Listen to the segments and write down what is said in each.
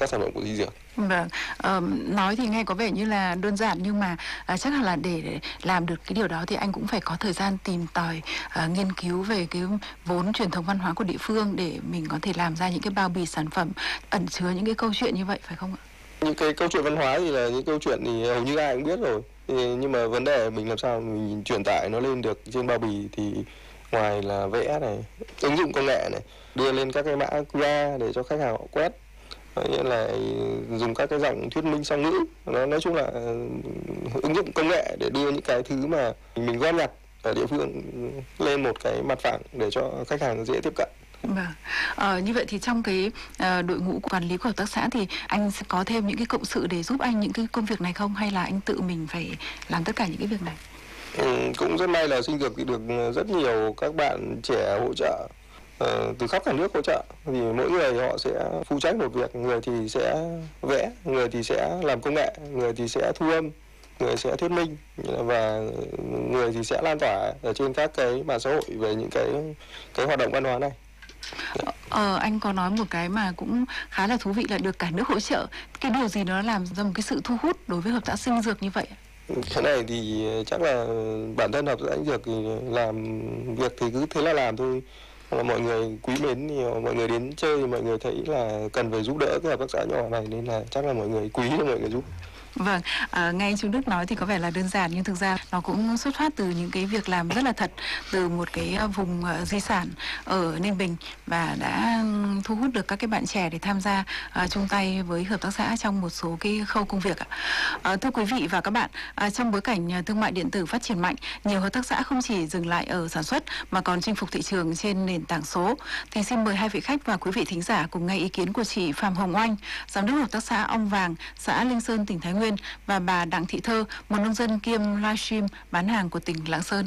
các sản phẩm của Di Dược. Vâng, nói thì nghe có vẻ như là đơn giản nhưng mà chắc là để làm được cái điều đó thì anh cũng phải có thời gian tìm tòi, nghiên cứu về cái vốn truyền thống văn hóa của địa phương để mình có thể làm ra những cái bao bì sản phẩm ẩn chứa những cái câu chuyện như vậy, phải không ạ? Những cái câu chuyện văn hóa thì là những câu chuyện thì hầu như ai cũng biết rồi. Nhưng mà vấn đề mình làm sao mình truyền tải nó lên được trên bao bì thì ngoài là vẽ này, ứng dụng công nghệ này, đưa lên các cái mã QR để cho khách hàng họ quét, như là dùng các cái giọng thuyết minh song ngữ, nó nói chung là ứng dụng công nghệ để đưa những cái thứ mà mình góp nhặt ở địa phương lên một cái mặt phẳng để cho khách hàng dễ tiếp cận. Vâng, như vậy thì trong cái đội ngũ quản lý của hợp tác xã thì anh sẽ có thêm những cái cộng sự để giúp anh những cái công việc này không, hay là anh tự mình phải làm tất cả những cái việc này? Cũng rất may là Sinh Dược thì được rất nhiều các bạn trẻ hỗ trợ từ khắp cả nước hỗ trợ, thì mỗi người họ sẽ phụ trách một việc, người thì sẽ vẽ, người thì sẽ làm công nghệ, người thì sẽ thu âm, người sẽ thuyết minh và người thì sẽ lan tỏa ở trên các cái mạng xã hội về những cái hoạt động văn hóa này. Anh có nói một cái mà cũng khá là thú vị là được cả nước hỗ trợ. Cái điều gì nó làm ra một cái sự thu hút đối với hợp tác Sinh Dược như vậy? Cái này thì chắc là bản thân hợp tác xã Sinh Dược thì làm việc thì cứ thế là làm thôi. Là mọi người quý mến thì mọi người đến chơi thì mọi người thấy là cần phải giúp đỡ cái hợp tác xã nhỏ này, nên là chắc là mọi người quý cho mọi người giúp. Vâng, nghe anh Trung Đức nói thì có vẻ là đơn giản nhưng thực ra nó cũng xuất phát từ những cái việc làm rất là thật, từ một cái vùng di sản ở Ninh Bình và đã thu hút được các cái bạn trẻ để tham gia chung tay với hợp tác xã trong một số cái khâu công việc ạ. Thưa quý vị và các bạn, trong bối cảnh thương mại điện tử phát triển mạnh, nhiều hợp tác xã không chỉ dừng lại ở sản xuất mà còn chinh phục thị trường trên nền tảng số. Thì xin mời hai vị khách và quý vị thính giả cùng nghe ý kiến của chị Phạm Hồng Oanh, giám đốc hợp tác xã Ong Vàng, xã Linh Sơn, tỉnh Thái Nguyên, và bà Đặng Thị Thơ, một nông dân kiêm livestream bán hàng của tỉnh Lạng Sơn.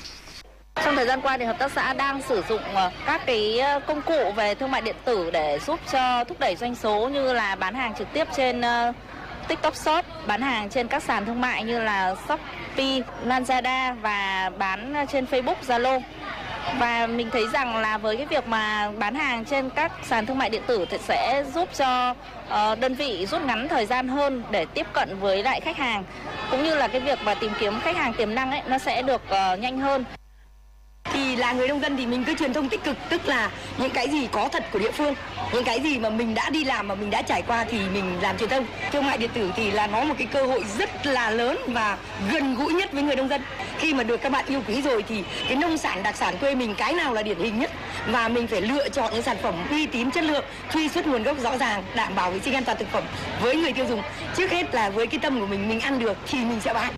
Trong thời gian qua thì hợp tác xã đang sử dụng các cái công cụ về thương mại điện tử để giúp cho thúc đẩy doanh số, như là bán hàng trực tiếp trên TikTok Shop, bán hàng trên các sàn thương mại như là Shopee, Lazada và bán trên Facebook, Zalo. Và mình thấy rằng là với cái việc mà bán hàng trên các sàn thương mại điện tử thì sẽ giúp cho đơn vị rút ngắn thời gian hơn để tiếp cận với lại khách hàng, cũng như là cái việc mà tìm kiếm khách hàng tiềm năng ấy nó sẽ được nhanh hơn. Thì là người nông dân thì mình cứ truyền thông tích cực, tức là những cái gì có thật của địa phương, những cái gì mà mình đã đi làm mà mình đã trải qua thì mình làm truyền thông. Thương mại điện tử thì là nó một cái cơ hội rất là lớn và gần gũi nhất với người nông dân. Khi mà được các bạn yêu quý rồi thì cái nông sản đặc sản quê mình cái nào là điển hình nhất, và mình phải lựa chọn những sản phẩm uy tín, chất lượng, truy xuất nguồn gốc rõ ràng, đảm bảo vệ sinh an toàn thực phẩm với người tiêu dùng. Trước hết là với cái tâm của mình ăn được thì mình sẽ bán.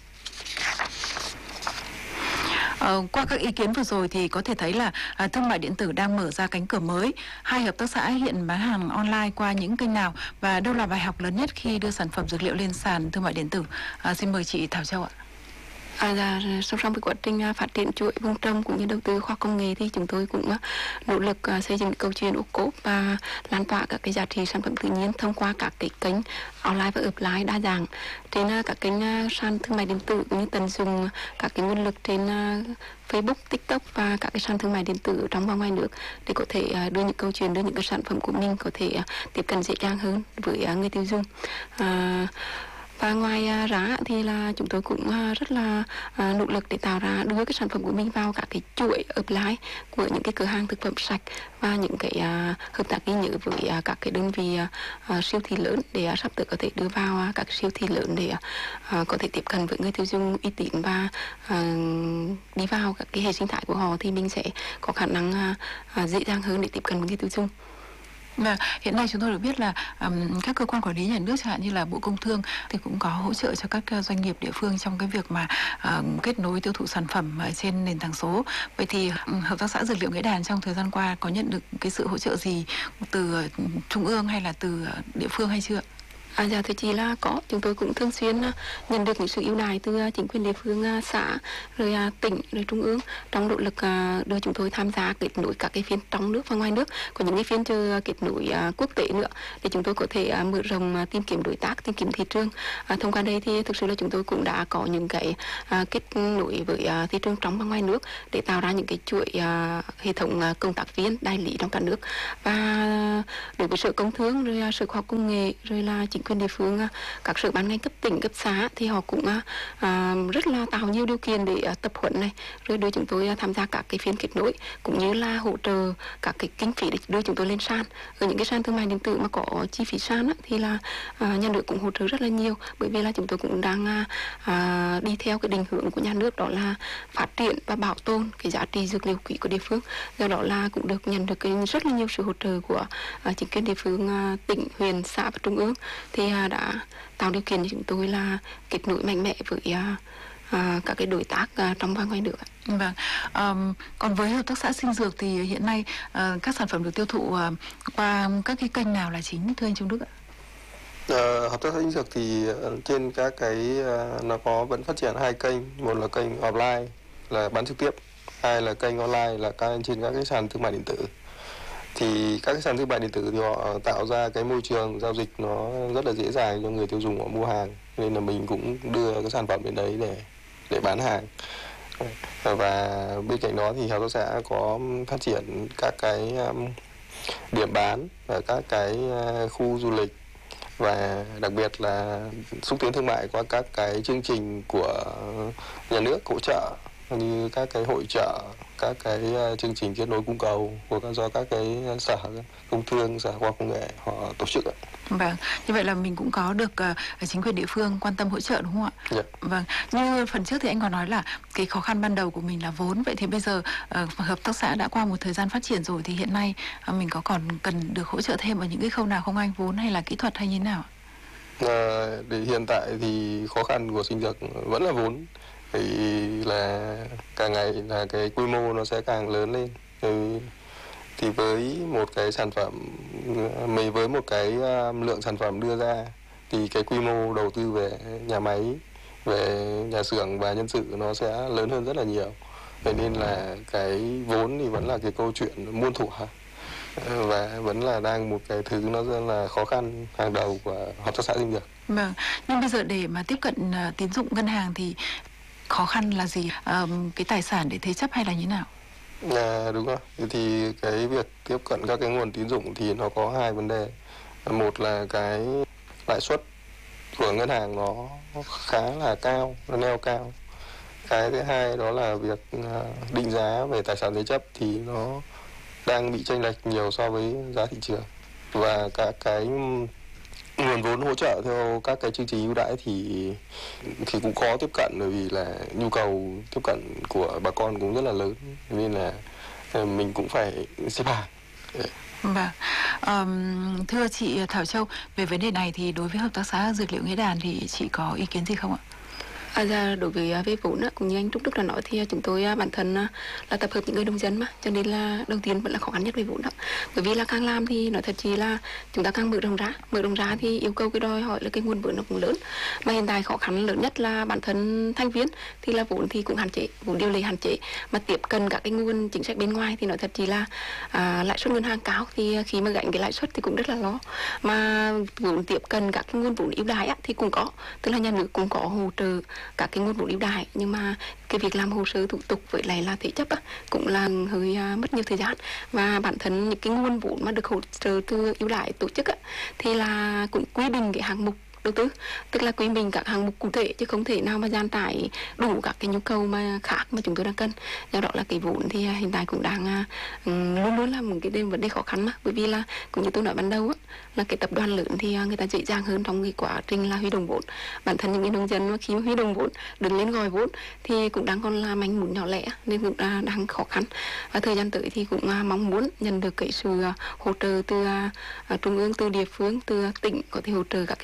Qua các ý kiến vừa rồi thì có thể thấy là thương mại điện tử đang mở ra cánh cửa mới. Hai hợp tác xã hiện bán hàng online qua những kênh nào và đâu là bài học lớn nhất khi đưa sản phẩm dược liệu lên sàn thương mại điện tử? Xin mời chị Thảo Châu ạ. Song song với quá trình phát triển chuỗi vùng trồng cũng như đầu tư khoa công nghệ thì chúng tôi cũng nỗ lực xây dựng câu chuyện ô cốp và lan tỏa các cái giá trị sản phẩm tự nhiên thông qua các cái kênh online và offline đa dạng trên các kênh sàn thương mại điện tử, cũng như tận dụng các cái nguồn lực trên Facebook, TikTok và các cái sàn thương mại điện tử trong và ngoài nước để có thể đưa những câu chuyện, đưa những cái sản phẩm của mình có thể tiếp cận dễ dàng hơn với người tiêu dùng. Và ngoài ra thì là chúng tôi cũng rất là nỗ lực để tạo ra, đưa cái sản phẩm của mình vào các cái chuỗi offline của những cái cửa hàng thực phẩm sạch và những cái hợp tác ghi nhớ với các cái đơn vị siêu thị lớn để sắp tới có thể đưa vào các siêu thị lớn để có thể tiếp cận với người tiêu dùng uy tín và đi vào các cái hệ sinh thái của họ, thì mình sẽ có khả năng dễ dàng hơn để tiếp cận với người tiêu dùng. Và hiện nay chúng tôi được biết là các cơ quan quản lý nhà nước chẳng hạn như là Bộ Công Thương thì cũng có hỗ trợ cho các doanh nghiệp địa phương trong cái việc mà kết nối tiêu thụ sản phẩm trên nền tảng số. Vậy thì hợp tác xã Dược liệu Nghĩa Đàn trong thời gian qua có nhận được cái sự hỗ trợ gì từ trung ương hay là từ địa phương hay chưa? Dạ thưa chị là có, chúng tôi cũng thường xuyên nhận được những sự ưu đãi từ chính quyền địa phương, xã, rồi tỉnh, rồi trung ương trong nỗ lực đưa chúng tôi tham gia kết nối các cái phiên trong nước và ngoài nước, có những cái phiên chưa kết nối quốc tế nữa để chúng tôi có thể mở rộng tìm kiếm đối tác, tìm kiếm thị trường. Thông qua đây thì thực sự là chúng tôi cũng đã có những cái kết nối với thị trường trong và ngoài nước để tạo ra những cái chuỗi hệ thống công tác viên đại lý trong cả nước. Và đối với Sở Công Thương, rồi Sở Khoa học Công nghệ, rồi là chính quyền địa phương, các sở ban ngành cấp tỉnh, cấp xã thì họ cũng rất là tạo nhiều điều kiện để tập huấn này, rồi đưa chúng tôi tham gia các cái phiên kết nối, cũng như là hỗ trợ các cái kinh phí để đưa chúng tôi lên sàn. Ở những cái sàn thương mại điện tử mà có chi phí sàn thì là nhà nước cũng hỗ trợ rất là nhiều, bởi vì là chúng tôi cũng đang đi theo cái định hướng của nhà nước, đó là phát triển và bảo tồn cái giá trị dược liệu quý của địa phương. Do đó là cũng được nhận được rất là nhiều sự hỗ trợ của chính quyền địa phương, tỉnh, huyện, xã và trung ương, thì đã tạo điều kiện cho chúng tôi là kết nối mạnh mẽ với các cái đối tác trong và ngoài nước. Vâng. Còn với hợp tác xã sinh dược thì hiện nay các sản phẩm được tiêu thụ qua các cái kênh nào là chính, thưa anh Trung Đức ạ? Hợp tác xã sinh dược thì trên các cái nó vẫn phát triển hai kênh, một là kênh offline là bán trực tiếp, hai là kênh online là trên các cái sàn thương mại điện tử. Thì các cái sàn thương mại điện tử thì họ tạo ra cái môi trường giao dịch nó rất là dễ dàng cho người tiêu dùng họ mua hàng, nên là mình cũng đưa cái sản phẩm đến đấy để bán hàng. Và bên cạnh đó thì hợp tác xã có phát triển các cái điểm bán ở các cái khu du lịch, và đặc biệt là xúc tiến thương mại qua các cái chương trình của nhà nước hỗ trợ, như các cái hội chợ, các cái chương trình kết nối cung cầu do các cái sở công thương, sở khoa học công nghệ họ tổ chức ạ. Vâng, như vậy là mình cũng có được chính quyền địa phương quan tâm hỗ trợ đúng không ạ? Dạ. Vâng, như phần trước thì anh có nói là cái khó khăn ban đầu của mình là vốn, vậy thì bây giờ hợp tác xã đã qua một thời gian phát triển rồi thì hiện nay mình có còn cần được hỗ trợ thêm ở những cái khâu nào không anh, vốn hay là kỹ thuật hay như thế nào? Để hiện tại thì khó khăn của sinh dược vẫn là vốn, thì là càng ngày là cái quy mô nó sẽ càng lớn lên. Thì với một cái sản phẩm, với một cái lượng sản phẩm đưa ra thì cái quy mô đầu tư về nhà máy, về nhà xưởng và nhân sự nó sẽ lớn hơn rất là nhiều. Vậy nên là cái vốn thì vẫn là cái câu chuyện muôn thuở, và vẫn là đang một cái thứ nó rất là khó khăn hàng đầu của hợp tác xã sinh dược. Vâng, nhưng bây giờ để mà tiếp cận tín dụng ngân hàng thì khó khăn là gì? Cái tài sản để thế chấp hay là như nào? Đúng rồi. Thì cái việc tiếp cận các cái nguồn tín dụng thì nó có hai vấn đề. Một là cái lãi suất của ngân hàng nó khá là cao, nó neo cao. Cái thứ hai đó là việc định giá về tài sản thế chấp thì nó đang bị chênh lệch nhiều so với giá thị trường. Và các cái nguồn vốn hỗ trợ theo các cái chương trình ưu đãi thì cũng khó tiếp cận, bởi vì là nhu cầu tiếp cận của bà con cũng rất là lớn, nên là mình cũng phải xếp hàng. Vâng, thưa chị Thảo Châu, về vấn đề này thì đối với hợp tác xã Dược liệu Nghĩa Đàn thì chị có ý kiến gì không ạ? Đối với về vốn cũng như anh Trúc Đức đã nói thì chúng tôi bản thân là tập hợp những người nông dân mà, cho nên là đầu tiên vẫn là khó khăn nhất về vốn đó. Bởi vì là càng làm thì nói thật chỉ là chúng ta càng mở rộng ra thì yêu cầu cái đòi hỏi là cái nguồn vốn nó cũng lớn. Mà hiện tại khó khăn lớn nhất là bản thân thành viên thì là vốn thì cũng hạn chế, vốn điều lệ hạn chế, mà tiếp cận các cái nguồn chính sách bên ngoài thì nói thật chỉ là lãi suất ngân hàng cao, thì khi mà gánh cái lãi suất thì cũng rất là lo. Mà vốn tiếp cận các cái nguồn vốn ưu đãi thì cũng có, tức là nhà nước cũng có hỗ trợ các cái nguồn vốn ưu đãi, nhưng mà cái việc làm hồ sơ thủ tục với lại là thế chấp cũng là hơi mất nhiều thời gian. Và bản thân những cái nguồn vốn mà được hỗ trợ từ ưu đãi tổ chức thì là cũng quy định cái hạng mục đầu tư, tức là quy định các hạng mục cụ thể, chứ không thể nào mà dàn trải đủ các cái nhu cầu mà khác mà chúng tôi đang cần. Do đó là cái vốn thì hiện tại cũng đang luôn luôn là một cái vấn đề khó khăn, mà bởi vì là cũng như tôi nói ban đầu là cái tập đoàn lớn thì người ta dễ dàng hơn trong cái quá trình là huy động vốn. Bản thân những cái nông dân mà khi mà huy động vốn đứng lên gọi vốn thì cũng đang còn là manh mún nhỏ lẻ, nên cũng đang khó khăn. Và thời gian tới thì cũng mong muốn nhận được cái sự hỗ trợ từ trung ương, từ địa phương, từ tỉnh, có thể hỗ trợ các cái nguồn vốn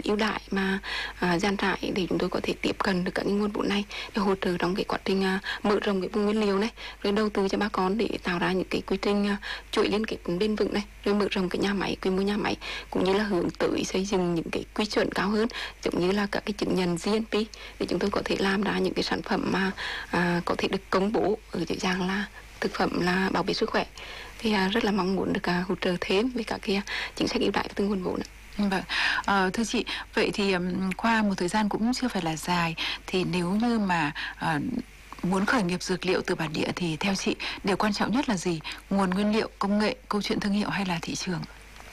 vốn ưu đãi mà dàn trải để chúng tôi có thể tiếp cận được các cái nguồn vốn này để hỗ trợ trong cái quá trình mở rộng cái vùng nguyên liệu này, rồi đầu tư cho bà con để tạo ra những cái quy trình chuỗi liên kết bền vững này, rồi mở rộng cái nhà máy, quy mô nhà máy, cũng như là hướng tới xây dựng những cái quy chuẩn cao hơn, giống như là các cái chứng nhận GMP để chúng tôi có thể làm ra những cái sản phẩm mà có thể được công bố ở cái dạng là thực phẩm là bảo vệ sức khỏe. Thì rất là mong muốn được hỗ trợ thêm với các cái chính sách ưu đãi và từng nguồn vốn. Vâng, thưa chị, vậy thì qua một thời gian cũng chưa phải là dài, thì nếu như mà muốn khởi nghiệp dược liệu từ bản địa thì theo chị điều quan trọng nhất là gì? Nguồn nguyên liệu, công nghệ, câu chuyện thương hiệu hay là thị trường?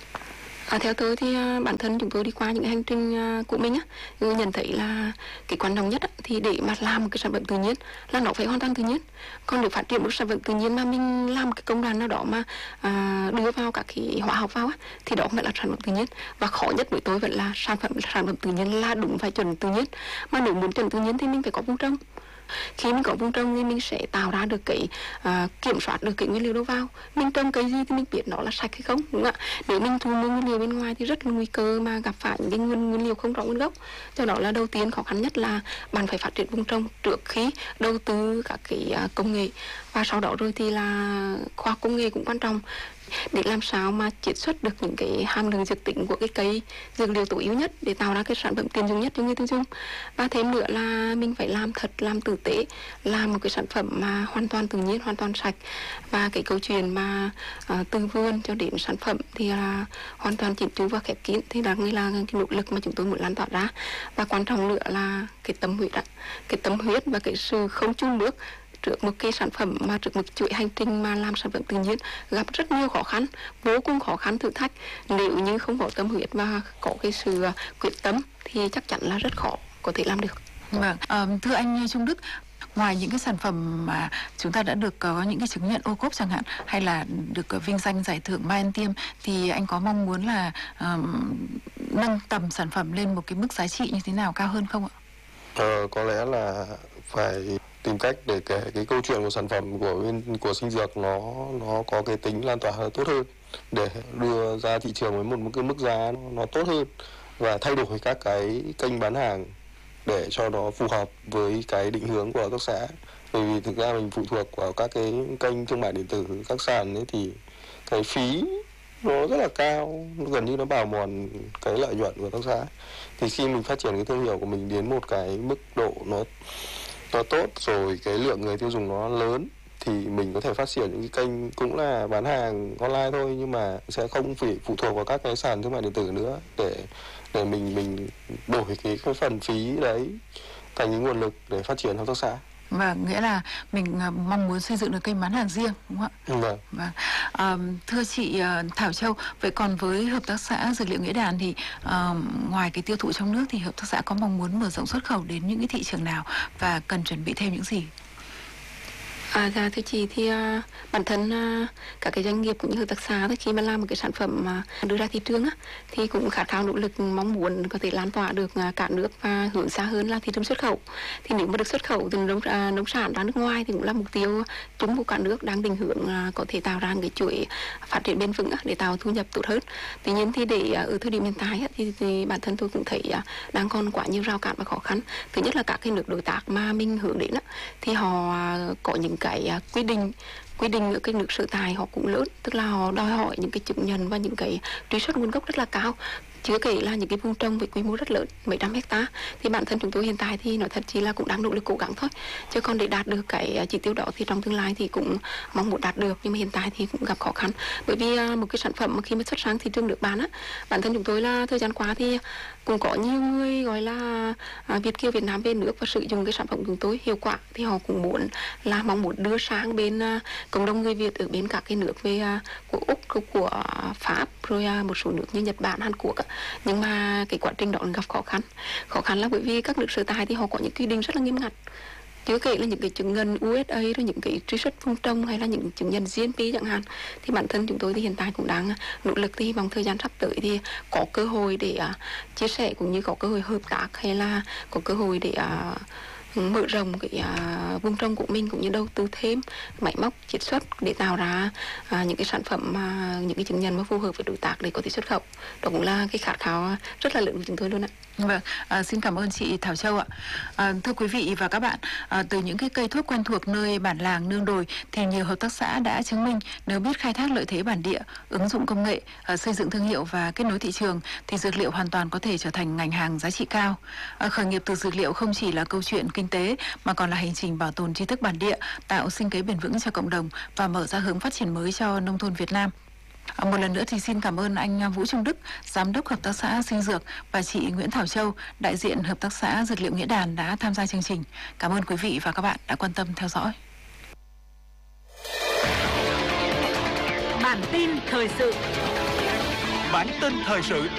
Theo tôi thì bản thân chúng tôi đi qua những hành trình của mình nhận thấy là cái quan trọng nhất thì để mà làm một cái sản phẩm tự nhiên là nó phải hoàn toàn tự nhiên. Còn để phát triển một sản phẩm tự nhiên mà mình làm một cái công đoạn nào đó mà đưa vào các cái hóa học vào thì đó mới là sản phẩm tự nhiên. Và khó nhất với tôi vẫn là sản phẩm tự nhiên là đúng phải chuẩn tự nhiên. Mà nếu muốn chuẩn tự nhiên thì mình phải có vùng trồng. Khi mình có vùng trồng thì mình sẽ tạo ra được cái kiểm soát được cái nguyên liệu đâu vào. Mình trồng cái gì thì mình biết nó là sạch hay không, đúng không ạ? Nếu mình thu mua nguyên liệu bên ngoài thì rất là nguy cơ mà gặp phải những cái nguyên liệu không rõ nguồn gốc. Do đó là đầu tiên khó khăn nhất là bạn phải phát triển vùng trồng trước khi đầu tư các cái công nghệ, và sau đó rồi thì là khoa học công nghệ cũng quan trọng để làm sao mà chiết xuất được những cái hàm lượng dược tính của cái cây dược liệu tối ưu nhất để tạo ra cái sản phẩm tiện dụng nhất cho người tiêu dùng. Và thêm nữa là mình phải làm thật, làm tử tế, làm một cái sản phẩm mà hoàn toàn tự nhiên, hoàn toàn sạch. Và cái câu chuyện mà từ vườn cho đến sản phẩm thì là hoàn toàn chỉnh chu và khép kín, thì đó là cái nỗ lực mà chúng tôi muốn lan tỏa ra. Và quan trọng nữa là cái tâm huyết cái tâm huyết và cái sự không chùn bước trước một cái sản phẩm mà trước một chuỗi hành trình mà làm sản phẩm tự nhiên gặp rất nhiều khó khăn, vô cùng khó khăn, thử thách. Nếu như không có tâm huyết và có cái sự quyết tâm thì chắc chắn là rất khó có thể làm được. Vâng, thưa anh Trung Đức, ngoài những cái sản phẩm mà chúng ta đã được có những cái chứng nhận ô cốp chẳng hạn, hay là được vinh danh giải thưởng Mai Anh Tiêm, thì anh có mong muốn là nâng tầm sản phẩm lên một cái mức giá trị như thế nào cao hơn không ạ? Có lẽ là phải tìm cách để kể cái câu chuyện của sản phẩm của sinh dược nó có cái tính lan tỏa tốt hơn, để đưa ra thị trường với một cái mức giá nó tốt hơn, và thay đổi các cái kênh bán hàng để cho nó phù hợp với cái định hướng của hợp tác xã. Bởi vì thực ra mình phụ thuộc vào các cái kênh thương mại điện tử, các sàn ấy, thì cái phí nó rất là cao, gần như nó bào mòn cái lợi nhuận của hợp tác xã. Thì khi mình phát triển cái thương hiệu của mình đến một cái mức độ nó tốt rồi, cái lượng người tiêu dùng nó lớn, thì mình có thể phát triển những cái kênh cũng là bán hàng online thôi, nhưng mà sẽ không phải phụ thuộc vào các cái sàn thương mại điện tử nữa, để mình đổi cái phần phí đấy thành những nguồn lực để phát triển hợp tác xã. Và nghĩa là mình mong muốn xây dựng được kênh bán hàng riêng, đúng không ạ? Vâng. Thưa chị Thảo Châu, vậy còn với hợp tác xã Dược liệu Nghĩa Đàn thì ngoài cái tiêu thụ trong nước thì hợp tác xã có mong muốn mở rộng xuất khẩu đến những cái thị trường nào và cần chuẩn bị thêm những gì? Dạ thưa chị, thì bản thân các cái doanh nghiệp cũng như hợp tác xã khi mà làm một cái sản phẩm mà đưa ra thị trường thì cũng khát khao nỗ lực mong muốn có thể lan tỏa được cả nước và hướng xa hơn là thị trường xuất khẩu. Thì nếu mà được xuất khẩu từ nông sản ra nước ngoài thì cũng là mục tiêu chung của cả nước đang định hướng có thể tạo ra cái chuỗi phát triển bền vững để tạo thu nhập tốt hơn. Tuy nhiên thì để ở thời điểm hiện tại thì bản thân tôi cũng thấy đang còn quá nhiều rào cản và khó khăn. Thứ nhất là các cái nước đối tác mà mình hướng đến thì họ có những cái quy định ở cái nước sở tại họ cũng lớn, tức là họ đòi hỏi những cái chứng nhận và những cái truy xuất nguồn gốc rất là cao, chưa kể là những cái vùng trồng với quy mô rất lớn, mấy trăm hecta. Thì bản thân chúng tôi hiện tại thì nói thật chỉ là cũng đang nỗ lực cố gắng thôi, chứ còn để đạt được cái chỉ tiêu đó thì trong tương lai thì cũng mong muốn đạt được, nhưng mà hiện tại thì cũng gặp khó khăn. Bởi vì một cái sản phẩm mà khi mà xuất sang thị trường nước bạn bản thân chúng tôi là thời gian qua thì cũng có nhiều người gọi là Việt kiều Việt Nam về nước và sử dụng cái sản phẩm của chúng tôi hiệu quả, thì họ cũng mong muốn đưa sang bên cộng đồng người Việt ở bên các cái nước về của Úc, của Pháp, rồi một số nước như Nhật Bản, Hàn Quốc. Nhưng mà cái quá trình đó gặp khó khăn là bởi vì các nước sở tại thì họ có những quy định rất là nghiêm ngặt, chưa kể là những cái chứng nhận USA, rồi những cái truy xuất vùng trồng hay là những chứng nhận GMP chẳng hạn. Thì bản thân chúng tôi thì hiện tại cũng đang nỗ lực, thì vòng thời gian sắp tới thì có cơ hội để chia sẻ cũng như có cơ hội hợp tác, hay là có cơ hội để mở rộng cái vùng trồng của mình, cũng như đầu tư thêm máy móc chiết xuất để tạo ra những cái sản phẩm những cái chứng nhận mà phù hợp với đối tác để có thể xuất khẩu. Đó cũng là cái khát khao rất là lớn của chúng tôi luôn ạ. Vâng, xin cảm ơn chị Thảo Châu ạ. Thưa quý vị và các bạn, từ những cái cây thuốc quen thuộc nơi bản làng nương đồi thì nhiều hợp tác xã đã chứng minh nếu biết khai thác lợi thế bản địa, ứng dụng công nghệ, xây dựng thương hiệu và kết nối thị trường thì dược liệu hoàn toàn có thể trở thành ngành hàng giá trị cao. Khởi nghiệp từ dược liệu không chỉ là câu chuyện kinh tế mà còn là hành trình bảo tồn tri thức bản địa, tạo sinh kế bền vững cho cộng đồng và mở ra hướng phát triển mới cho nông thôn Việt Nam. Một lần nữa thì xin cảm ơn anh Vũ Trung Đức, Giám đốc Hợp tác xã Sinh Dược, và chị Nguyễn Thảo Châu, đại diện Hợp tác xã Dược liệu Nghĩa Đàn đã tham gia chương trình. Cảm ơn quý vị và các bạn đã quan tâm theo dõi. Bản tin thời sự. Bản tin thời sự.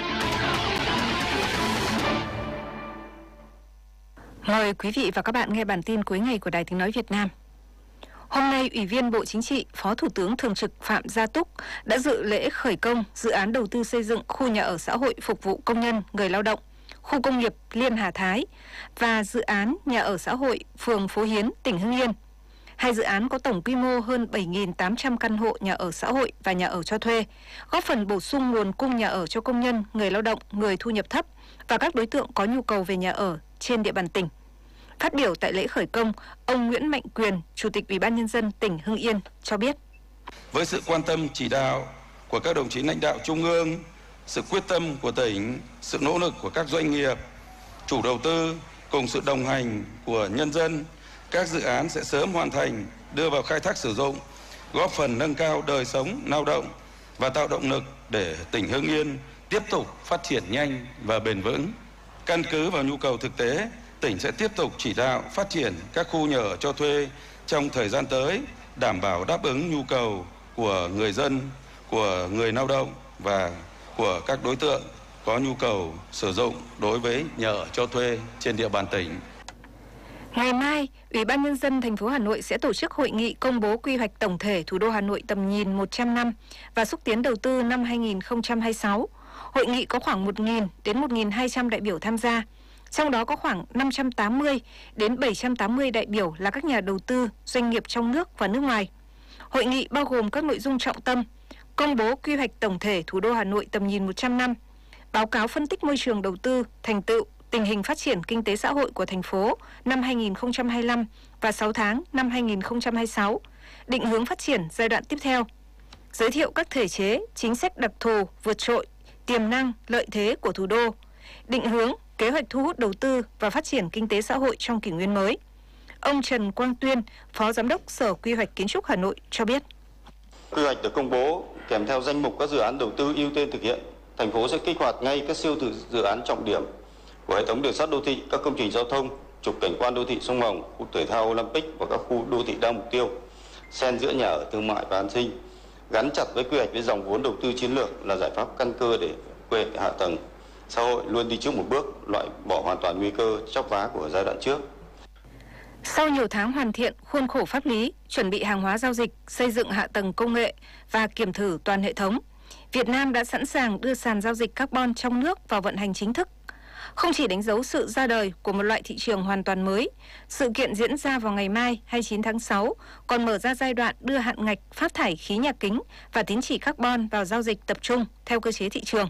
Mời quý vị và các bạn nghe bản tin cuối ngày của Đài Tiếng nói Việt Nam. Hôm nay, Ủy viên Bộ Chính trị, Phó Thủ tướng Thường trực Phạm Gia Túc đã dự lễ khởi công dự án đầu tư xây dựng khu nhà ở xã hội phục vụ công nhân, người lao động, khu công nghiệp Liên Hà Thái và dự án nhà ở xã hội phường Phố Hiến, tỉnh Hưng Yên. Hai dự án có tổng quy mô hơn 7.800 căn hộ nhà ở xã hội và nhà ở cho thuê, góp phần bổ sung nguồn cung nhà ở cho công nhân, người lao động, người thu nhập thấp và các đối tượng có nhu cầu về nhà ở trên địa bàn tỉnh. Phát biểu tại lễ khởi công, ông Nguyễn Mạnh Quyền, Chủ tịch Ủy ban Nhân dân tỉnh Hưng Yên cho biết. Với sự quan tâm chỉ đạo của các đồng chí lãnh đạo trung ương, sự quyết tâm của tỉnh, sự nỗ lực của các doanh nghiệp, chủ đầu tư cùng sự đồng hành của nhân dân, các dự án sẽ sớm hoàn thành, đưa vào khai thác sử dụng, góp phần nâng cao đời sống lao động và tạo động lực để tỉnh Hưng Yên tiếp tục phát triển nhanh và bền vững. Căn cứ vào nhu cầu thực tế, tỉnh sẽ tiếp tục chỉ đạo phát triển các khu nhà ở cho thuê trong thời gian tới, đảm bảo đáp ứng nhu cầu của người dân, của người lao động và của các đối tượng có nhu cầu sử dụng đối với nhà ở cho thuê trên địa bàn tỉnh. Ngày mai, Ủy ban Nhân dân thành phố Hà Nội sẽ tổ chức hội nghị công bố quy hoạch tổng thể thủ đô Hà Nội tầm nhìn 100 năm và xúc tiến đầu tư năm 2026. Hội nghị có khoảng 1.000 đến 1.200 đại biểu tham gia. Trong đó có khoảng 580 đến 780 đại biểu là các nhà đầu tư, doanh nghiệp trong nước và nước ngoài. Hội nghị bao gồm các nội dung trọng tâm: công bố quy hoạch tổng thể thủ đô Hà Nội tầm nhìn 100 năm, báo cáo phân tích môi trường đầu tư, thành tựu, tình hình phát triển kinh tế xã hội của thành phố năm 2025 và 6 tháng năm 2026, định hướng phát triển giai đoạn tiếp theo, giới thiệu các thể chế, chính sách đặc thù, vượt trội, tiềm năng, lợi thế của thủ đô, định hướng, kế hoạch thu hút đầu tư và phát triển kinh tế xã hội trong kỷ nguyên mới. Ông Trần Quang Tuyên, Phó Giám đốc Sở Quy hoạch Kiến trúc Hà Nội cho biết. Quy hoạch được công bố kèm theo danh mục các dự án đầu tư ưu tiên thực hiện. Thành phố sẽ kích hoạt ngay các siêu dự án trọng điểm của hệ thống đường sắt đô thị, các công trình giao thông, trục cảnh quan đô thị sông Hồng, khu thể thao Olympic và các khu đô thị đa mục tiêu, xen giữa nhà ở thương mại và an sinh, gắn chặt với quy hoạch với dòng vốn đầu tư chiến lược là giải pháp căn cơ để quy hoạch hạ tầng xã hội luôn đi trước một bước, loại bỏ hoàn toàn nguy cơ chóc vá của giai đoạn trước. Sau nhiều tháng hoàn thiện khuôn khổ pháp lý, chuẩn bị hàng hóa giao dịch, xây dựng hạ tầng công nghệ và kiểm thử toàn hệ thống, Việt Nam đã sẵn sàng đưa sàn giao dịch carbon trong nước vào vận hành chính thức. Không chỉ đánh dấu sự ra đời của một loại thị trường hoàn toàn mới, sự kiện diễn ra vào ngày mai 29 tháng 6 còn mở ra giai đoạn đưa hạn ngạch phát thải khí nhà kính và tín chỉ carbon vào giao dịch tập trung theo cơ chế thị trường.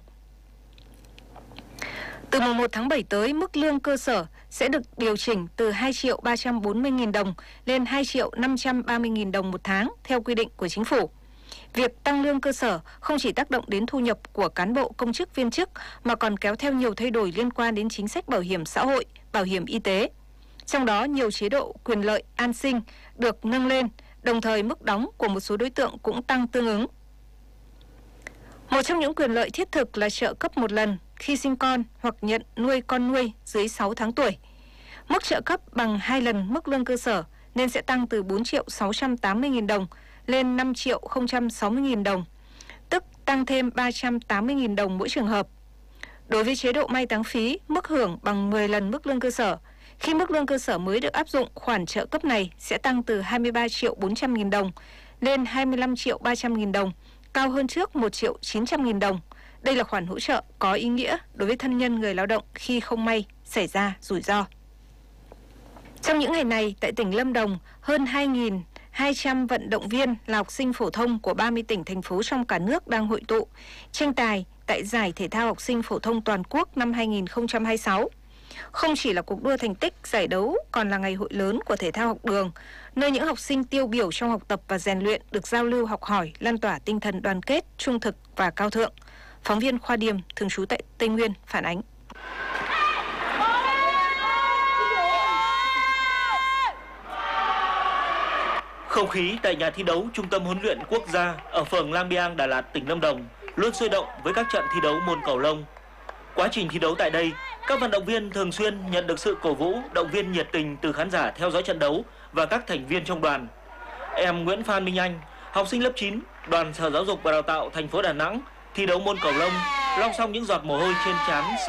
Từ mùng 1 tháng 7 tới, mức lương cơ sở sẽ được điều chỉnh từ 2.340.000 đồng lên 2.530.000 đồng một tháng theo quy định của Chính phủ. Việc tăng lương cơ sở không chỉ tác động đến thu nhập của cán bộ công chức viên chức mà còn kéo theo nhiều thay đổi liên quan đến chính sách bảo hiểm xã hội, bảo hiểm y tế. Trong đó, nhiều chế độ quyền lợi an sinh được nâng lên, đồng thời mức đóng của một số đối tượng cũng tăng tương ứng. Một trong những quyền lợi thiết thực là trợ cấp một lần khi sinh con hoặc nhận nuôi con nuôi dưới 6 tháng tuổi. Mức trợ cấp bằng 2 lần mức lương cơ sở nên sẽ tăng từ 4.680.000 đồng lên 5.060.000 đồng, tức tăng thêm 380.000 đồng mỗi trường hợp. Đối với chế độ mai táng phí, mức hưởng bằng 10 lần mức lương cơ sở. Khi mức lương cơ sở mới được áp dụng, khoản trợ cấp này sẽ tăng từ 23.400.000 đồng lên 25.300.000 đồng, cao hơn trước 1.900.000 đồng. Đây là khoản hỗ trợ có ý nghĩa đối với thân nhân người lao động khi không may xảy ra rủi ro. Trong những ngày này, tại tỉnh Lâm Đồng, hơn 2.200 vận động viên là học sinh phổ thông của 30 tỉnh, thành phố trong cả nước đang hội tụ, tranh tài tại Giải Thể thao Học sinh Phổ thông Toàn quốc năm 2026. Không chỉ là cuộc đua thành tích, giải đấu còn là ngày hội lớn của thể thao học đường, nơi những học sinh tiêu biểu trong học tập và rèn luyện được giao lưu học hỏi, lan tỏa tinh thần đoàn kết, trung thực và cao thượng. Phóng viên Khoa Điềm, thường trú tại Tây Nguyên, phản ánh. Không khí tại nhà thi đấu Trung tâm huấn luyện quốc gia ở phường Lang Biang, Đà Lạt, tỉnh Lâm Đồng luôn sôi động với các trận thi đấu môn cầu lông. Quá trình thi đấu tại đây, các vận động viên thường xuyên nhận được sự cổ vũ, động viên nhiệt tình từ khán giả theo dõi trận đấu và các thành viên trong đoàn. Em Nguyễn Phan Minh Anh, học sinh lớp 9, đoàn Sở Giáo dục và Đào tạo thành phố Đà Nẵng, thi đấu môn cầu lông, lau xong những giọt mồ hôi trên trán